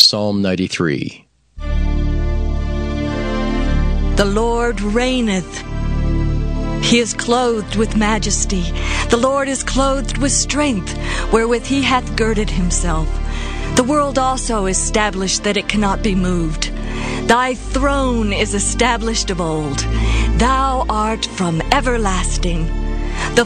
Psalm 93. The Lord reigneth. He is clothed with majesty. The Lord is clothed with strength, wherewith he hath girded himself. The world also is established that it cannot be moved. Thy throne is established of old. Thou art from everlasting.